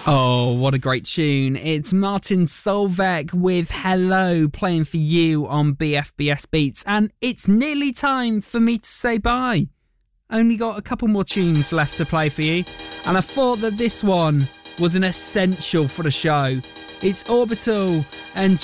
Oh, what a great tune. It's Martin Solveig with Hello playing for you on BFBS Beats. And it's nearly time for me to say bye. Only got a couple more tunes left to play for you. And I thought that this one was an essential for the show. It's Orbital and